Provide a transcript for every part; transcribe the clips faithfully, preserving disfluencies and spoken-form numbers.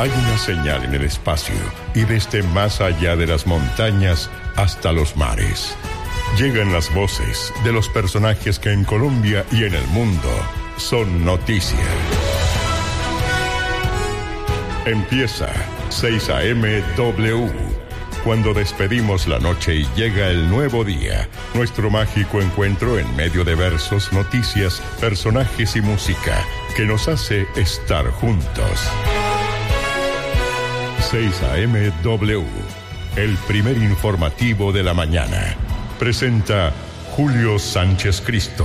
Hay una señal en el espacio y desde más allá de las montañas hasta los mares. Llegan las voces de los personajes que en Colombia y en el mundo son noticia. Empieza seis A M W. Cuando despedimos la noche y llega el nuevo día, nuestro mágico encuentro en medio de versos, noticias, personajes y música que nos hace estar juntos. seis A M W, el primer informativo de la mañana. Presenta Julio Sánchez Cristo.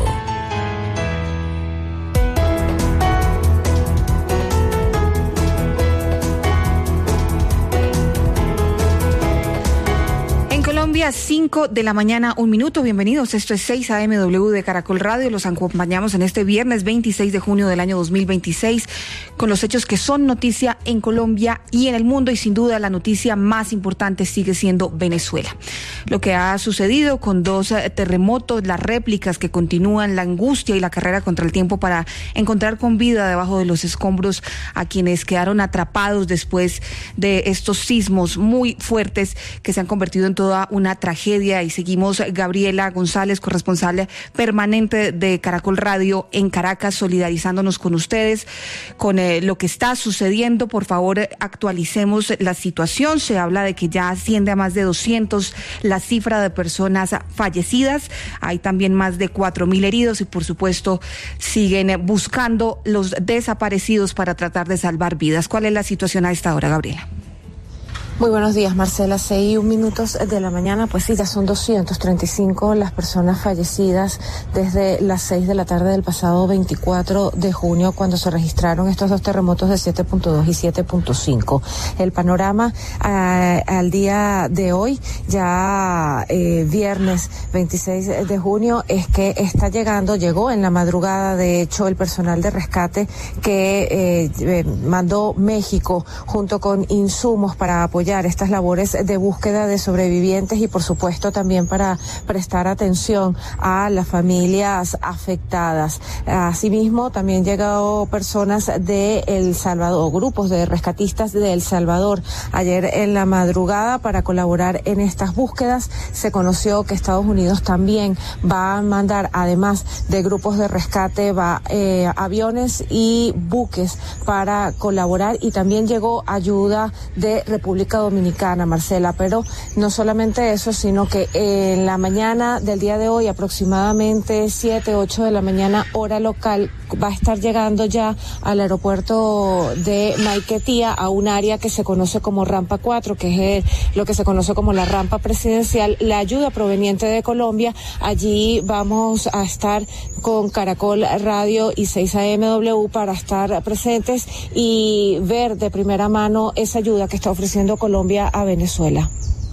cinco de la mañana, un minuto. Bienvenidos. Esto es seis A M W de Caracol Radio. Los acompañamos en este viernes veintiséis de junio del año dos mil veintiséis con los hechos que son noticia en Colombia y en el mundo, y sin duda la noticia más importante sigue siendo Venezuela. Lo que ha sucedido con dos terremotos, las réplicas que continúan, la angustia y la carrera contra el tiempo para encontrar con vida debajo de los escombros a quienes quedaron atrapados después de estos sismos muy fuertes que se han convertido en toda una tragedia. Y seguimos, Gabriela González, corresponsal permanente de Caracol Radio en Caracas, solidarizándonos con ustedes, con eh, lo que está sucediendo. Por favor, actualicemos la situación. Se habla de que ya asciende a más de doscientos la cifra de personas fallecidas. Hay también más de cuatro mil heridos y, por supuesto, siguen buscando los desaparecidos para tratar de salvar vidas. ¿Cuál es la situación a esta hora, Gabriela? Muy buenos días, Marcela. Seis y un minutos de la mañana. Pues sí, ya son doscientas treinta y cinco las personas fallecidas desde las seis de la tarde del pasado veinticuatro de junio, cuando se registraron estos dos terremotos de siete punto dos y siete punto cinco. El panorama eh, al día de hoy, ya eh, viernes veintiséis de junio, es que está llegando, llegó en la madrugada, de hecho, el personal de rescate que eh, eh, mandó México junto con insumos para apoyar estas labores de búsqueda de sobrevivientes y, por supuesto, también para prestar atención a las familias afectadas. Asimismo, también llegado personas de El Salvador, grupos de rescatistas de El Salvador, ayer en la madrugada para colaborar en estas búsquedas. Se conoció que Estados Unidos también va a mandar, además de grupos de rescate, va eh, aviones y buques para colaborar, y también llegó ayuda de República Dominicana, Marcela. Pero no solamente eso, sino que en la mañana del día de hoy, aproximadamente siete, ocho de la mañana, hora local, va a estar llegando ya al aeropuerto de Maiquetía, a un área que se conoce como Rampa cuatro, que es lo que se conoce como la rampa presidencial, la ayuda proveniente de Colombia. Allí vamos a estar con Caracol Radio y seis A M W para estar presentes y ver de primera mano esa ayuda que está ofreciendo Colombia a Venezuela.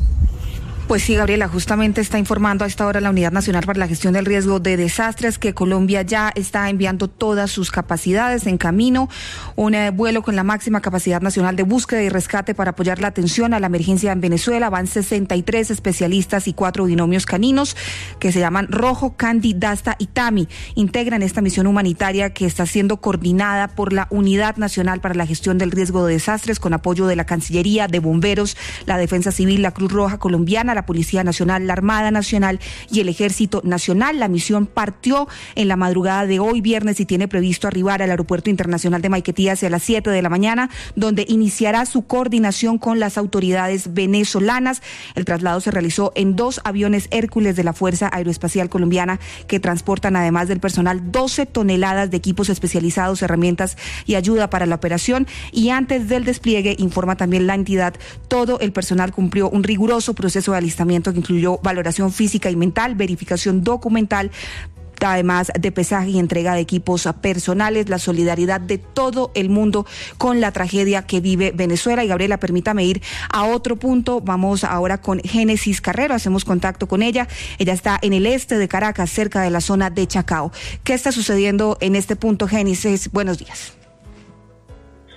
Pues sí, Gabriela, justamente está informando a esta hora la Unidad Nacional para la Gestión del Riesgo de Desastres que Colombia ya está enviando todas sus capacidades en camino, un eh, vuelo con la máxima capacidad nacional de búsqueda y rescate para apoyar la atención a la emergencia en Venezuela. Van sesenta y tres especialistas y cuatro binomios caninos que se llaman Rojo, Candy, Dasta y Tami. Integran esta misión humanitaria que está siendo coordinada por la Unidad Nacional para la Gestión del Riesgo de Desastres, con apoyo de la Cancillería, de Bomberos, la Defensa Civil, la Cruz Roja Colombiana, la Policía Nacional, la Armada Nacional y el Ejército Nacional. La misión partió en la madrugada de hoy viernes y tiene previsto arribar al Aeropuerto Internacional de Maiquetía hacia las siete de la mañana, donde iniciará su coordinación con las autoridades venezolanas. El traslado se realizó en dos aviones Hércules de la Fuerza Aeroespacial Colombiana, que transportan, además del personal, doce toneladas de equipos especializados, herramientas y ayuda para la operación. Y antes del despliegue, informa también la entidad, todo el personal cumplió un riguroso proceso de alistamiento que incluyó valoración física y mental, verificación documental, además de pesaje y entrega de equipos personales. La solidaridad de todo el mundo con la tragedia que vive Venezuela. Y Gabriela, permítame ir a otro punto. Vamos ahora con Génesis Carrero, hacemos contacto con ella. Ella está en el este de Caracas, cerca de la zona de Chacao. ¿Qué está sucediendo en este punto, Génesis? Buenos días.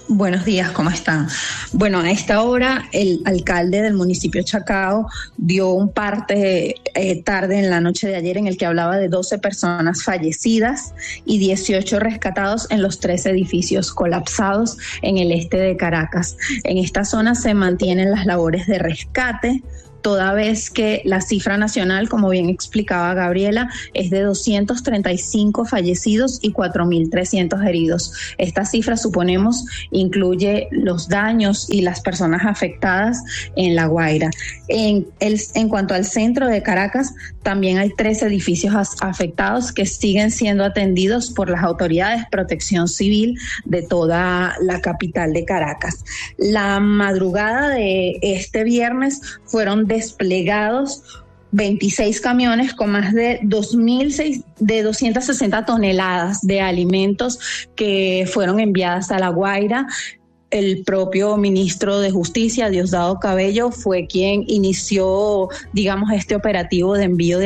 Buenos días, ¿cómo están? Bueno, a esta hora el alcalde del municipio Chacao dio un parte eh, tarde en la noche de ayer en el que hablaba de doce personas fallecidas y dieciocho rescatados en los tres edificios colapsados en el este de Caracas. En esta zona se mantienen las labores de rescate, toda vez que la cifra nacional, como bien explicaba Gabriela, es de doscientos treinta y cinco fallecidos y cuatro mil trescientos heridos. Esta cifra, suponemos, incluye los daños y las personas afectadas en La Guaira. En, el, en cuanto al centro de Caracas, también hay tres edificios afectados que siguen siendo atendidos por las autoridades de protección civil de toda la capital de Caracas. La madrugada de este viernes fueron desplegados veintiséis camiones con más de dos mil de doscientas sesenta toneladas de alimentos que fueron enviadas a La Guaira. El propio ministro de Justicia, Diosdado Cabello, fue quien inició, digamos, este operativo de envío de